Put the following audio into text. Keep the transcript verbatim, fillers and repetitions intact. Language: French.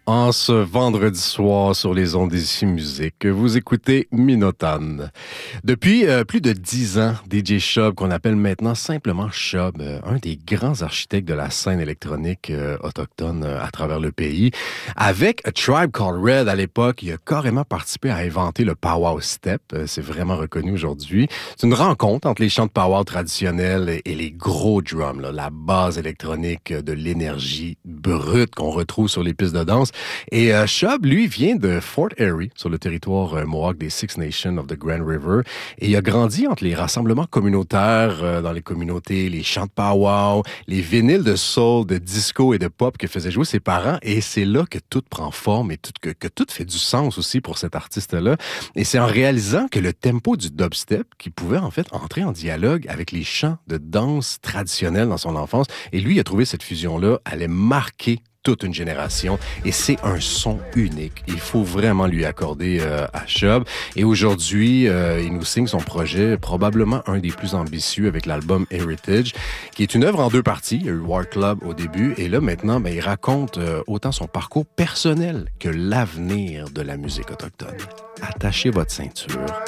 En ce vendredi soir sur les ondes d'Ici Musique, vous écoutez Minotone. Depuis euh, plus de dix ans, D J Shub, qu'on appelle maintenant simplement Shub, euh, un des grands architectes de la scène électronique euh, autochtone euh, à travers le pays. Avec A Tribe Called Red à l'époque, il a carrément participé à inventer le powwow step. Euh, c'est vraiment reconnu aujourd'hui. C'est une rencontre entre les chants de powwow traditionnels et, et les gros drums, là, la base électronique de l'énergie brute qu'on retrouve sur les pistes de danse. Et euh, Shub, lui, vient de Fort Erie, sur le territoire euh, Mohawk des Six Nations of the Grand River. Et il a grandi entre les rassemblements communautaires euh, dans les communautés, les chants de powwow, les vinyles de soul, de disco et de pop que faisaient jouer ses parents. Et c'est là que tout prend forme et tout, que, que tout fait du sens aussi pour cet artiste-là. Et c'est en réalisant que le tempo du dubstep, qui pouvait en fait entrer en dialogue avec les chants de danse traditionnels dans son enfance, et lui, il a trouvé cette fusion-là allait marquer toute une génération, et c'est un son unique. Il faut vraiment lui accorder euh, à Shub. Et aujourd'hui, euh, il nous signe son projet, probablement un des plus ambitieux, avec l'album Heritage, qui est une œuvre en deux parties. Il y a eu War Club au début, et là, maintenant, ben, il raconte euh, autant son parcours personnel que l'avenir de la musique autochtone. Attachez votre ceinture,